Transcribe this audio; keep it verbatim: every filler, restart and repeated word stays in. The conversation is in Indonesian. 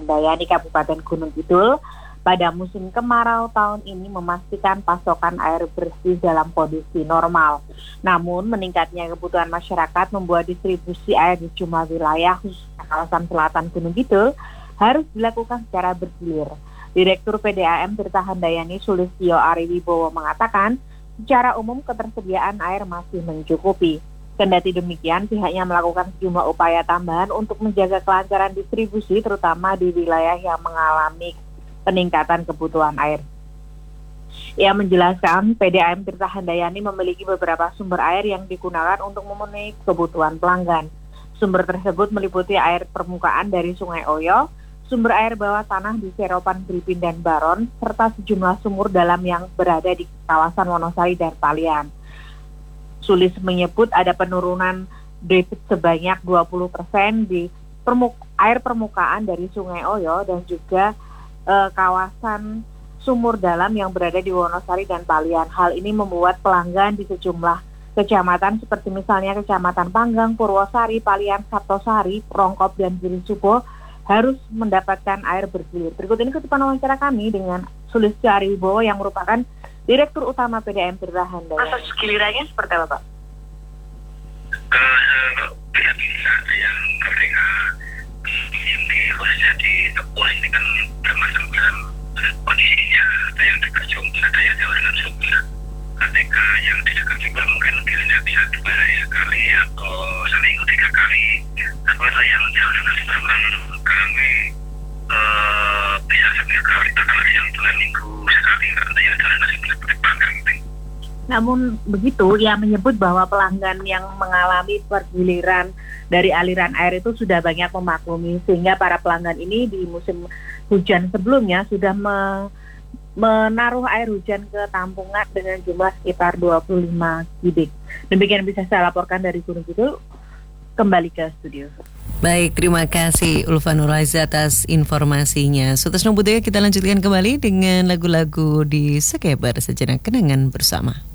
Handayani, Kabupaten Gunung Kidul, pada musim kemarau tahun ini memastikan pasokan air bersih dalam kondisi normal. Namun, meningkatnya kebutuhan masyarakat membuat distribusi air di sejumlah wilayah, khususnya kawasan selatan Gunung Kidul, harus dilakukan secara bergilir. Direktur P D A M Tirta Handayani Sulistyo Ariwibowo mengatakan, secara umum ketersediaan air masih mencukupi. Kendati demikian, pihaknya melakukan sejumlah upaya tambahan untuk menjaga kelancaran distribusi, terutama di wilayah yang mengalami peningkatan kebutuhan air. Ia menjelaskan P D A M Tirta Handayani memiliki beberapa sumber air yang digunakan untuk memenuhi kebutuhan pelanggan. Sumber tersebut meliputi air permukaan dari Sungai Oyo, sumber air bawah tanah di Seropan, Gripin, dan Baron, serta sejumlah sumur dalam yang berada di kawasan Wonosari dan Palian. Sulis menyebut ada penurunan debit sebanyak dua puluh persen di permuk- air permukaan dari Sungai Oyo dan juga eh, kawasan sumur dalam yang berada di Wonosari dan Palian. Hal ini membuat pelanggan di sejumlah kecamatan seperti misalnya Kecamatan Panggang, Purwosari, Palian, Sabtosari, Rongkop, dan Girisubo harus mendapatkan air bergilir. Berikut ini kutipan wawancara kami dengan Sulistyo Ariwibowo yang merupakan Direktur Utama P D A M Tirta Handayani. Proses gilirannya seperti apa, Pak? Uh, pihak yang ketika yang di khususnya di Tepul ini kan bermacam-macam kondisinya, ada yang dekat sumber, ada yang jauh dengan sumber. Ketika yang di dekat sumber mungkin gilirnya bisa dua kali atau seminggu tiga kali. Tapi yang jauh dengan sumber kami uh, bisa seminggu kali, atau yang dua minggu sekali, ada yang jauh dengan sumber seperti Panggang. Namun begitu, ia menyebut bahwa pelanggan yang mengalami pergiliran dari aliran air itu sudah banyak memaklumi, sehingga para pelanggan ini di musim hujan sebelumnya sudah me, menaruh air hujan ke tampungan dengan jumlah sekitar dua puluh lima kubik. Demikian bisa saya laporkan dari Gunung Kidul, kembali ke studio. Baik, terima kasih Ulfa Nurhaliza atas informasinya. Sutasno Budaya, kita lanjutkan kembali dengan lagu-lagu di Sekebar Sejenak Kenangan Bersama.